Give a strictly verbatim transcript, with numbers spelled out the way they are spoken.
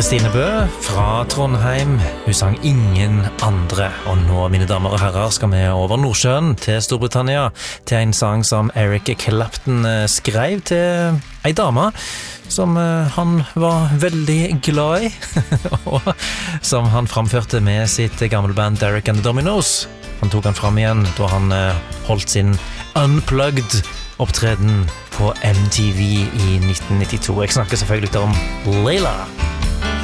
Kristine Bø fra Trondheim. Hun sang Ingen andre. Og nå, mine damer og herrer, skal vi over Nordsjøen til Storbritannia, til en sang som Eric Clapton skrev til ei dame som han var veldig glad i, og som han framførte med sitt gamle band Derek and the Dominos. Han tok han fram igjen da han holdt sin Unplugged opptreden på M T V i nitten nittito. Jeg snakker selvfølgelig om Layla.